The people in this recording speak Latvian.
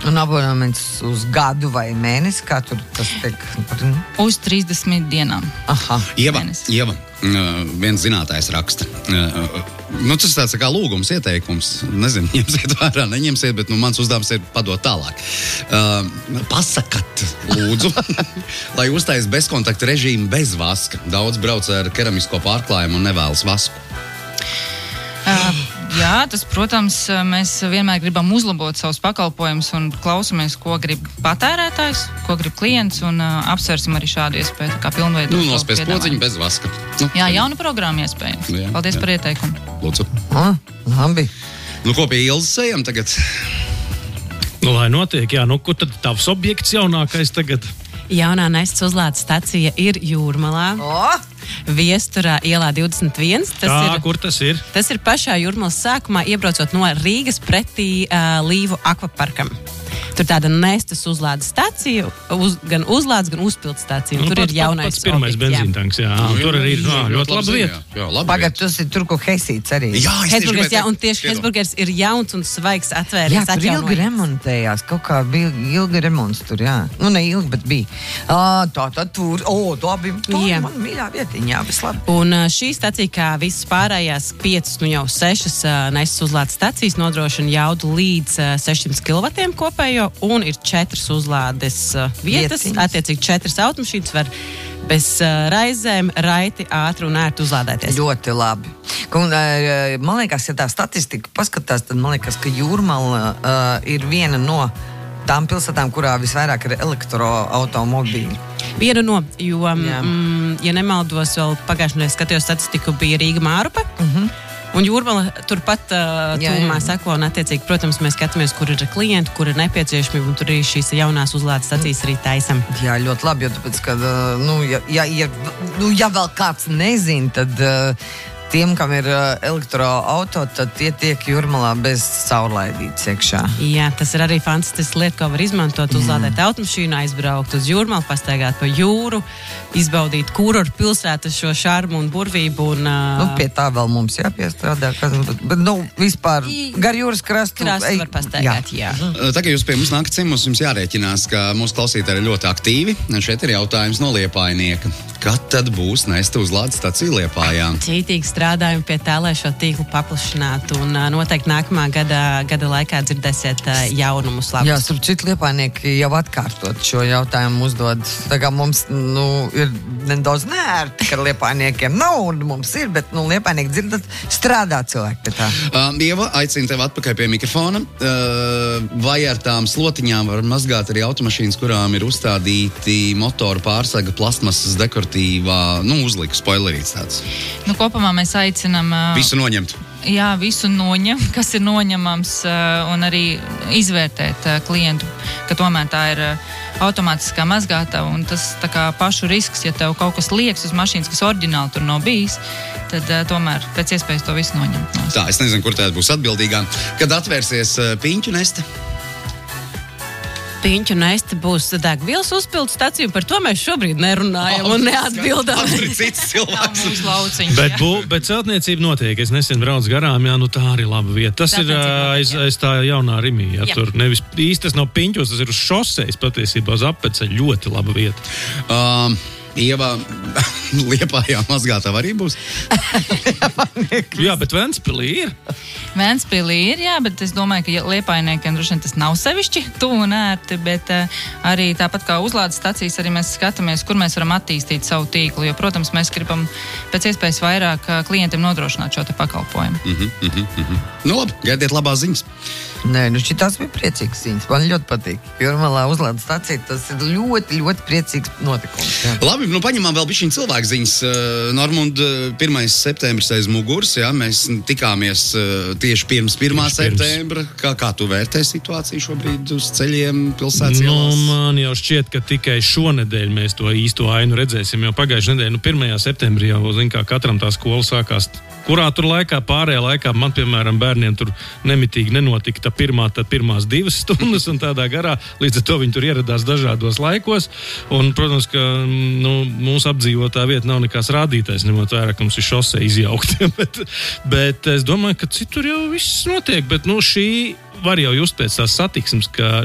Un abonements uz gadu vai mēnesi, kā tur tas tiek? Uz 30 dienām. Aha. Ieva, viens zinātājs raksta. Tas tāds kā lūgums, ieteikums. Nezinu, ņemsiet vērā, neņemsiet, bet mans uzdevums ir padot tālāk. Pasakat, lūdzu, lai uztais bezkontakta režīmu bez vaska. Daudz brauc ar keramisko pārklājumu un nevēlas vasku. Jā, tas, protams, mēs vienmēr gribam uzlabot savus pakalpojumus un klausamies, ko grib patērētājs, ko grib klients, un apsversim arī šādu iespēju, kā pilnveidot. Nospiest podziņu bez vaska. Jā, jauna programma iespējams. Jā, paldies par ieteikumu. Lūdzu. Labi. Ko pie Ilzas ejam tagad? Lai notiek, kur tad tavs objekts jaunākais tagad? Jaunā Nestes uzlādes stacija ir Jūrmalā. Viesturā ielā 21. Kur tas ir? Tas ir pašā Jūrmalas sākumā, iebraucot no Rīgas pretī Līvu akvaparkam. Tur tāda Nestes uzlādes stacija, gan uzlādes, gan uzpildes stacija. Tur ir jaunais pats pirmais benzīntanks, tur arī ir ļoti laba vieta. Pagad, tas ir tur, ko Hesīts arī. Hesburgers, un tieši Hesburgers ir jauns un svaigs, atvērties, atjaunojies. Tur ilgi remontējās, kaut kā bija ilgi remonts tur, ne ilgi, bet bija. Tā tur, tā bija man mīļā vietiņā, vislabi. Un šī stacija, kā visas pārējās 5, jau 6 Nestes uzlādes stacijas, nodrošina jaudu līdz 600 kW kopējo, un ir 4 uzlādes vietas, attiecīgi 4 automašīnas var bez raizēm, raiti, ātri un ērti uzlādēties. Ļoti labi. Un, man liekas, ja tā statistika paskatās, tad man liekas, ka Jūrmala ir viena no tām pilsētām, kurā visvairāk ir elektroautomobīļi. Viena no, jo, ja nemaldos, vēl pagājušajā nedēļā skatījos statistiku, bija Rīga Mārupe. Un Jūrmala turpat tūmā sako, un attiecīgi, protams, mēs skatāmies, kur ir klienti, kur ir nepieciešamība, un tur ir šīs jaunās uzlādes stacijas arī taisam. Jā, ļoti labi, jo tāpēc, ka, ja vēl kāds nezin, tad tiem, kam ir elektroauto, tad tie tiek Jūrmalā bez caurlaidītes iekšā. Jā, tas ir arī fantastisks lieta, ko var izmantot, uzlādēt automašīnu, aizbraukt uz Jūrmalu, pastaigāt pa jūru, izbaudīt kurortu pilsētas šo šarmu un burvību. Un, pie tā vēl mums jāpiestrādā, bet vispār gar jūras krastu var pastaigāt, jā. Tagad jūs pie mums nākat ciemos, jums jārēķinās, ka mūsu klausītāji ir ļoti aktīvi. Šeit ir jautājums no Liepājnieka. Kad tad būs Neste uzlādes stacija Liepājā? Cītīgi strādājam pie tā, lai šo tīklu paplašinātu, un noteikti nākamā gada laikā dzirdēsiet jaunumus labus. Jā, starp citu Liepājnieki jau atkārtot šo jautājumu uzdod. Tā kā mums, ir nedaudz neērti, ka Liepājniekiem nav, un mums ir, bet, Liepājnieki dzirdat, strādā cilvēki pie tā. Ieva, aicinu tev atpakaļ pie mikrofona. Vai ar tām slotiņām var mazgāt arī automašīnas, kurām ir uzstādīti motoru pārsaga plastmasas dekoratīvā, uzlika spoilerīts tāds? Kopumā mēs aicinām visu noņemt. Jā, visu noņemt, kas ir noņemams, un arī izvērtēt klientu, ka tomēr tā ir automātiskā mazgāta, un tas tā kā pašu risks, ja tev kaut kas liekas uz mašīnas, kas oriģināli tur nav bijis, tad tomēr pēc iespējas to visu noņemt. Tā, es nezinu, kur tā būs atbildīgā. Kad atvērsies Piņķu Neste? Piņķu Neste būs degvielas uzpildes stacija, un par to mēs šobrīd nerunājam un neatbildam. Cits cilvēks. Bet celtniecība notiek. Es nesen braucu garām, tā arī laba vieta. Tas ir aiz tā jaunā Rimī. Tur nevis īsti tas nav Piņķos, tas ir uz šosejas patiesībā uz apveceļa. Ļoti laba vieta. Ieva, Liepājā mazgātava arī būs? Jā, bet Ventspilī ir. Ventspilī ir, jā, bet es domāju, ka Liepājniekiem droši vien tas nav sevišķi tuvu un ērti, bet arī tāpat kā uzlādes stacijas, arī mēs skatāmies, kur mēs varam attīstīt savu tīklu, jo, protams, mēs gribam pēc iespējas vairāk klientiem nodrošināt šo te pakalpojumu. Labi, gaidiet labās ziņas. Nē, šitās bija priecīgs ziņas. Man ļoti patīk. Jūrmalā uzlādes stacija, tas ir ļoti, ļoti priecīgs notikums. Jā. Labi, paņemām vēl bišķiņ cilvēku ziņas. Normund, 1. septembris aiz muguras, mēs tikāmies tieši pirms 1. septembra. Kā tu vērtē situāciju šobrīd uz ceļiem pilsētas ielās? Man jau šķiet, ka tikai šonedēļ mēs to īsto ainu redzēsim, jo pagājušajā nedēļā, 1. septembrī jau, katram tā skola sākās. Kurā tur laikā, pārējā laikā, man, piemēram, bērniem tur nemitīgi nenotika tad pirmās 2 stundas un tādā garā, līdz ar to viņi tur ieradās dažādos laikos, un, protams, ka, mūsu apdzīvotā vieta nav nekās rādītājs, ņemot vērā, ka mums ir šose izjaukti, bet es domāju, ka citur jau viss notiek, bet, šī var jau just pēc tās satiksmes, ka